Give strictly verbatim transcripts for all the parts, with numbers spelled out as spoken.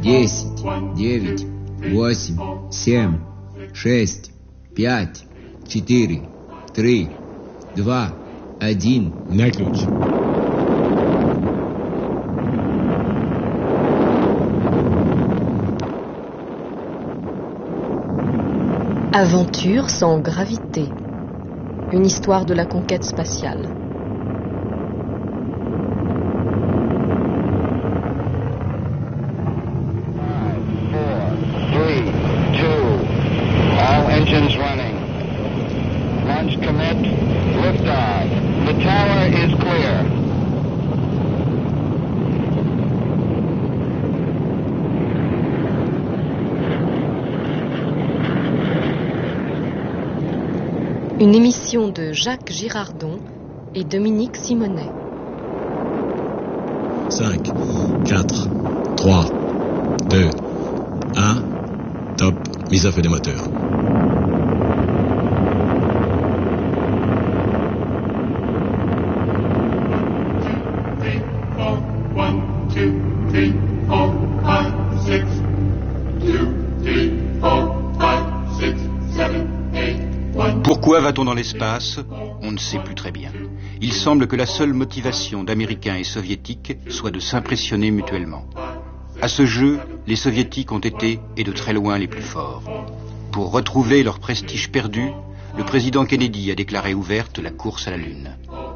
десять, девять, восемь, семь, шесть, пять, четыре, три, два, один. На ключ. Aventure sans gravité. Une histoire de la conquête spatiale. Engines running. Launch commit. Liftoff. The tower is clear. Une émission de Jacques Girardon et Dominique Simonet. cinq, quatre, trois, deux, un. Top. Mise à feu des moteurs. Pourquoi va-t-on dans l'espace ? On ne sait plus très bien. Il semble que la seule motivation d'Américains et Soviétiques soit de s'impressionner mutuellement. À ce jeu, les Soviétiques ont été, et de très loin, les plus forts. Pour retrouver leur prestige perdu, le président Kennedy a déclaré ouverte la course à la Lune.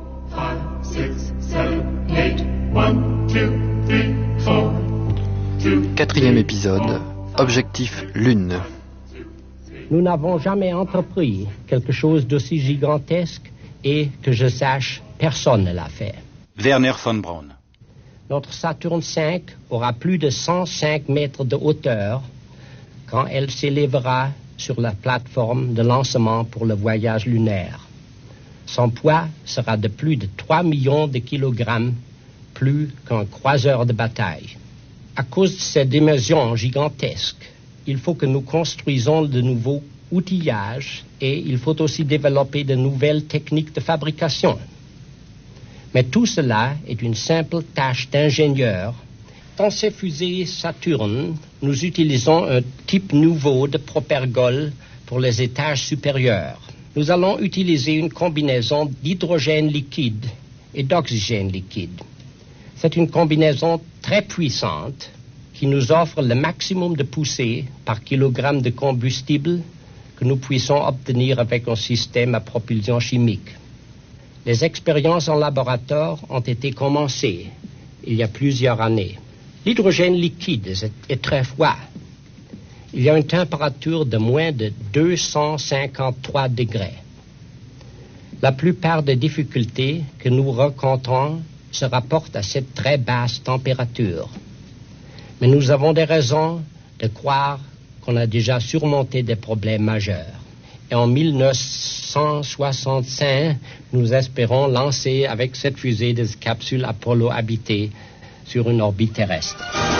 Quatrième épisode, objectif Lune. Nous n'avons jamais entrepris quelque chose d'aussi gigantesque et, que je sache, personne ne l'a fait. Werner von Braun. Notre Saturne cinq aura plus de cent cinq mètres de hauteur quand elle s'élèvera sur la plateforme de lancement pour le voyage lunaire. Son poids sera de plus de trois millions de kilogrammes, plus qu'un croiseur de bataille. À cause de ces dimensions gigantesques, il faut que nous construisons de nouveaux outillages et il faut aussi développer de nouvelles techniques de fabrication. Mais tout cela est une simple tâche d'ingénieur. Dans ces fusées Saturne, nous utilisons un type nouveau de propergol pour les étages supérieurs. Nous allons utiliser une combinaison d'hydrogène liquide et d'oxygène liquide. C'est une combinaison très puissante qui nous offre le maximum de poussée par kilogramme de combustible que nous puissions obtenir avec un système à propulsion chimique. Les expériences en laboratoire ont été commencées il y a plusieurs années. L'hydrogène liquide est, est très froid. Il y a une température de moins de deux cent cinquante-trois degrés. La plupart des difficultés que nous rencontrons se rapportent à cette très basse température. Mais nous avons des raisons de croire qu'on a déjà surmonté des problèmes majeurs. Et en mille neuf cent soixante-cinq, nous espérons lancer avec cette fusée des capsules Apollo habitées sur une orbite terrestre.